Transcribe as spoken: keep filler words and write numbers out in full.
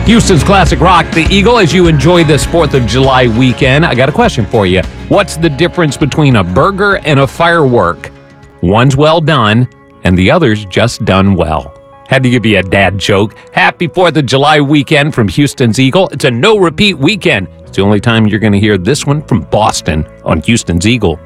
Houston's classic rock, The Eagle, as you enjoy this fourth of July weekend. I got a question for you. What's the difference between a burger and a firework? One's well done, and the other's just done well. Had to give you a dad joke. Happy fourth of July weekend from Houston's Eagle. It's a no-repeat weekend. It's the only time you're going to hear this one from Boston on Houston's Eagle.